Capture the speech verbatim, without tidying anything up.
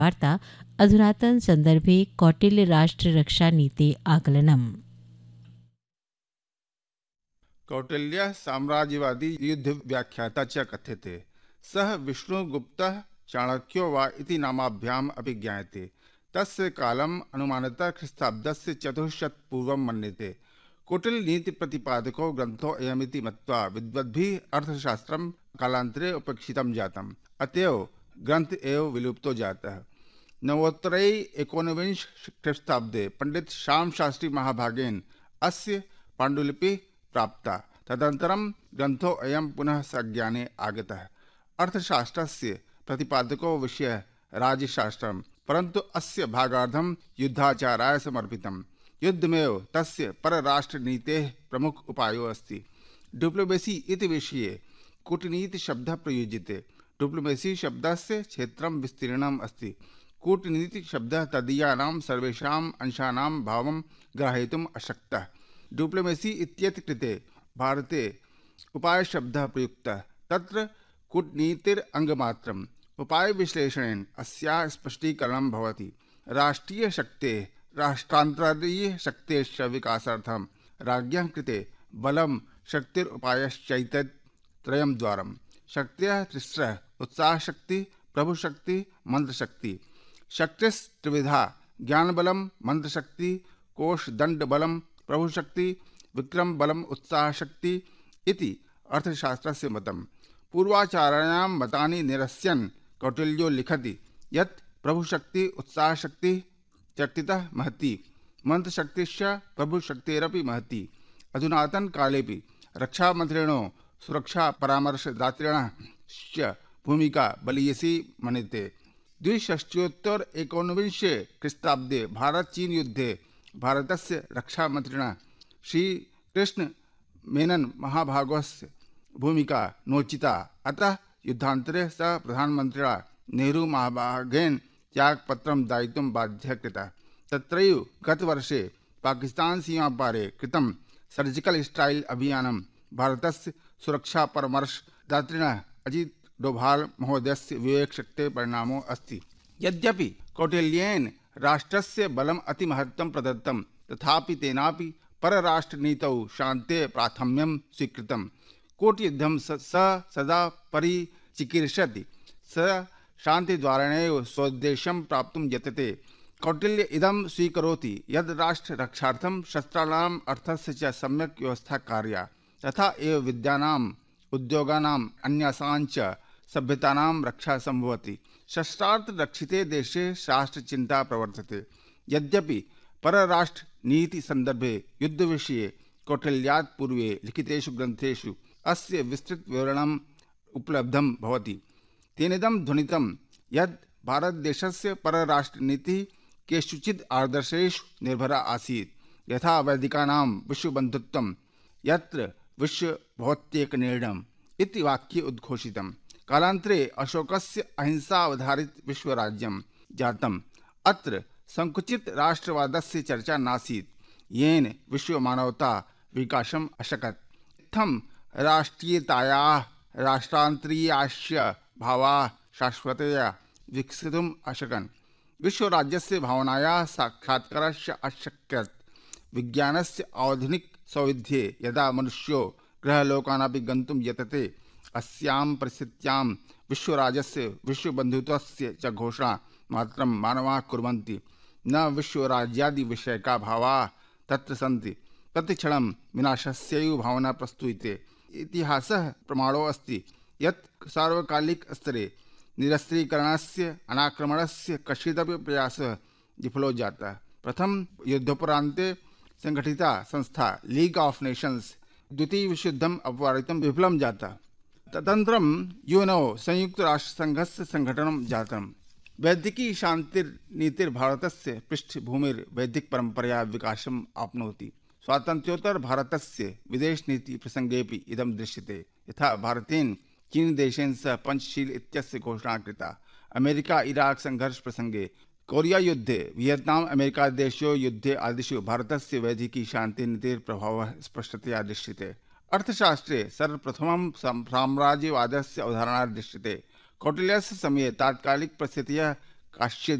वार्ता अधुनातन संदर्भे कौटिल्य राष्ट्र रक्षा नीति आकलनम। कौटिल्य साम्राज्यवादी युद्ध व्याख्याता च कथ्यते। सः विष्णुगुप्तः चाणक्यो वा इति नामाभ्याम् अपि ज्ञायते। तस्य कालम् अनुमानतः ख्रीष्टाब्दस्य चतुःशत पूर्वं मन्यते। कौटिल्य नीति प्रतिपादको ग्रंथो अयमिति मत्वा विद्वद्भिः अर्थशास्त्रं कालांतरे उपेक्षितं जातम्। अतएव ग्रंथ एव विलुप्तो जातः। नवोत्तरै एकोनविंश ख्रीष्टाब्दे पंडित श्याम शास्त्री महाभागेन अस्य पाण्डुलिपिः प्राप्ता। तदनन्तरं ग्रंथो अयं पुनः संज्ञाने आगतः। अर्थशास्त्रस्य प्रतिपादको विषयः राजशास्त्रम्, परन्तु अस्य भागार्थं युद्धाचाराय समर्पितम्। युद्धमेव तस्य परराष्ट्रनीतेः प्रमुख उपायो अस्ति। डिप्लोमेसी इति विषये कूटनीति शब्दः प्रयुज्यते। डिप्लोमेसी शब्दस्य क्षेत्रं विस्तीर्णम् अस्ति। कूटनीति शब्दः तदीयानां सर्वेषाम् अंशानां भावं ग्रहीतुम् अशक्तः। डिप्लोमेसी इत्येतत् कृते भारते उपाय शब्दः प्रयुक्तः। तत्र कूटनीतिर् अंगमात्रम्। उपाय विश्लेषणेन अस्याः स्पष्टीकरणं भवति। राष्ट्रीय शक्तेः राष्ट्रान्तरीय शक्तेश्च विकासार्थं राज्ञः कृते बलं शक्तिर् उपायश्चैतत् त्रयं द्वारम्। शक्तयः तिस्रः: उत्साहशक्ति, प्रभुशक्ति, मंत्रशक्ति। शक्तिस्त्रिविधा: ज्ञानबलं, मंत्रशक्ति, कोषदण्डबलं, प्रभुशक्ति, विक्रम बलम, उत्साह शक्ति इति अर्थशास्त्रस्य मतम्। पूर्वाचार्याणां मतानि निरस्यन् कौटिल्यो लिखति यत् प्रभुशक्ति उत्साहशक्ति शक्तितः महती, मंत्रशक्तिश्च प्रभुशक्तेरपि महती। अधुनातन कालेपि रक्षामन्त्रिणो सुरक्षा परामर्शदातृणः च भूमिका बलीयसी मन्यते। द्विषष्ट्योत्तर एकोनविंशे ख्रीष्टाब्दे भारत चीन युद्धे भारतस्य रक्षामन्त्रिणा श्री कृष्ण मेनन महाभागस्य भूमिका नोचिता। अतः युद्धांतरे सः प्रधानमन्त्रिणा नेहरू महाभागेन त्यागपत्रं दायितुं बाध्यः कृतः। तत्रैव गतवर्षे पाकिस्तान सीमापारे कृतं सर्जिकल स्ट्राइक अभियानं भारतस्य सुरक्षा परामर्शदातृणः अजित डोभाल महोदयस्य विवेकशक्तेः परिणामो अस्ति। यद्यपि कौटिल्येन राष्ट्रस्य बलम् अतिमहत्त्वं प्रदत्तं, तथापि तेनापि परराष्ट्रनीतौ शान्तेः प्राथम्यं स्वीकृतं। कूटयुद्धं स सदा परिचिकीर्षति। स शान्तिद्वारेणैव स्वोद्देश्यं प्राप्तुं यतते। कौटिल्य इदं स्वीकरोति यद् राष्ट्ररक्षार्थं शस्त्राणाम् अर्थस्य च सम्यक् व्यवस्था कार्या। तथा एव विद्यानाम्, उद्योगानाम्, अन्यासां च सभ्यतानां रक्षा संभवति। शस्त्रार्थ रक्षिते देशे राष्ट्रचिन्ता प्रवर्तते। यद्यपि परराष्ट्र नीति संदर्भे युद्ध विषये कौटिल्यात् पूर्वे लिखितेषु ग्रन्थेषु अस्य विस्तृत विवरणम् उपलब्धं भवति। तेनेदं ध्वनितं यद् भारतदेशस्य परराष्ट्रनीतिः केषुचिद् आदर्शेषु निर्भरा आसीत्, यथा वैदिकानां विश्वबन्धुत्वं, यत्र विश्वभौत्येकनिर्णयम् इति वाक्ये उद्घोषितम्। कालांतरे अशोकस्य अहिंसावधारित विश्वराज्यं जातम्। अत्र संकुचित राष्ट्रवादस्य चर्चा नासीत्, येन विश्वमानवता विकासम् अशकत्। इत्थं राष्ट्रीयतायाः राष्ट्रान्तरीयाश्च भावाः शाश्वतया विकसितुम् अशकन्। विश्वराज्यस्य भावनायाः साक्षात्कारश्च अशक्यत्। विज्ञानस्य आधुनिक सौविध्ये यदा मनुष्यो ग्रहलोकानपि गन्तुं यतते, अस्यां परिस्थित्यां विश्वराज्यस्य विश्वबन्धुत्वस्य च घोषणा मात्रं मानवाः कुर्वन्ति। न विश्वराज्यादि विषयका भावाः तत्र सन्ति। प्रतिक्षणं विनाशस्यैव भावना प्रस्तूयते। इतिहासः प्रमाणो अस्ति यत् सार्वकालिक स्तरे निरस्त्रीकरणस्य अनाक्रमणस्य कश्चिदपि प्रयासः विफलो जातः। प्रथम युद्धोपरान्ते संगठिता संस्था लीग ऑफ नेशंस द्वितीय विश्वयुद्धम् अपवारितुं विफलं जाता। तदनन्तरं यूएनओ संयुक्त राष्ट्र संघस्य संगठनं जातम्। वैदिकी शान्तिर्नीतिर्भारतस्य पृष्ठभूमिर् वैदिक परम्परया विकासम् आप्नोति। स्वातन्त्र्योत्तर भारतस्य विदेश नीति प्रसंगेपि इदं दृश्यते। यथा भारतेन चीन देशेन सह पंचशील इत्यस्य घोषणा कृता। अमेरिका इराक संघर्ष प्रसंगे, कोरिया युद्धे, वियतनाम अमेरिका देशयो युद्धे आदिषु भारतस्य वैदिकी शान्तिनीतेः प्रभावः स्पष्टतया दृश्यते। अर्थशास्त्रे सर्वप्रथमं साम्राज्यवादस्य अवधारणा दृश्यते। कौटिल्यस्य समये तात्कालिक परिस्थितयः काश्य